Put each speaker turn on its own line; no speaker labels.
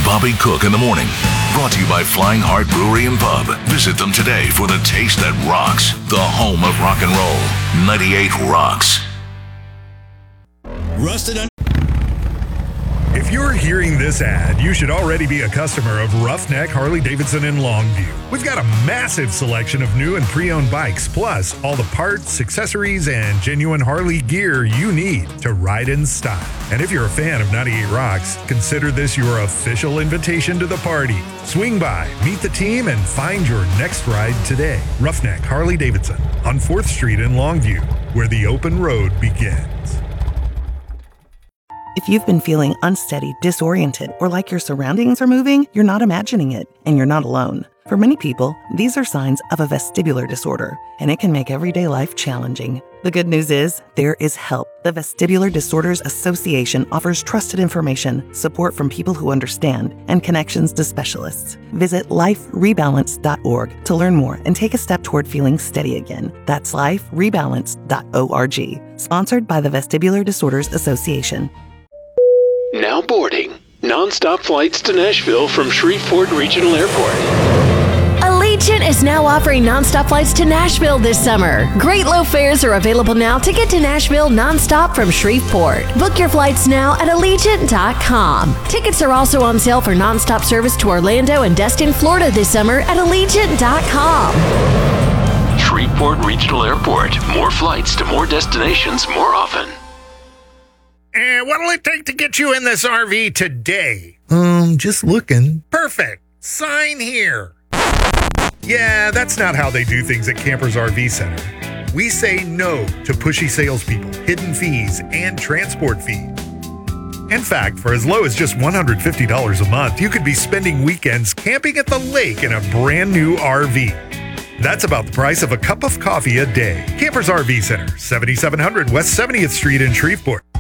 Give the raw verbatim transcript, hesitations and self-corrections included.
Bobby Cook in the Morning. Brought to you by Flying Heart Brewery and Pub. Visit them today for the taste that rocks. The home of rock and roll. ninety-eight Rocks.
Rusted un-
If you're hearing this ad, you should already be a customer of Roughneck Harley-Davidson in Longview. We've got a massive selection of new and pre-owned bikes, plus all the parts, accessories, and genuine Harley gear you need to ride in style. And if you're a fan of ninety-eight Rocks, consider this your official invitation to the party. Swing by, meet the team, and find your next ride today. Roughneck Harley-Davidson on fourth Street in Longview, where the open road begins.
If you've been feeling unsteady, disoriented, or like your surroundings are moving, you're not imagining it, and you're not alone. For many people, these are signs of a vestibular disorder, and it can make everyday life challenging. The good news is, there is help. The Vestibular Disorders Association offers trusted information, support from people who understand, and connections to specialists. Visit life rebalance dot org to learn more and take a step toward feeling steady again. That's life rebalance dot org. Sponsored by the Vestibular Disorders Association.
Now boarding. Non-stop flights to Nashville from Shreveport Regional Airport.
Allegiant is now offering non-stop flights to Nashville this summer. Great low fares are available now to get to Nashville non-stop from Shreveport. Book your flights now at allegiant dot com. Tickets are also on sale for non-stop service to Orlando and Destin, Florida this summer at allegiant dot com.
Shreveport Regional Airport. More flights to more destinations more often.
And what'll it take to get you in this R V today?
Um, just looking.
Perfect. Sign here. Yeah, that's not how they do things at Campers R V Center. We say no to pushy salespeople, hidden fees, and transport fees. In fact, for as low as just one hundred fifty dollars a month, you could be spending weekends camping at the lake in a brand new R V. That's about the price of a cup of coffee a day. Campers R V Center, seventy-seven hundred West seventieth Street in Shreveport.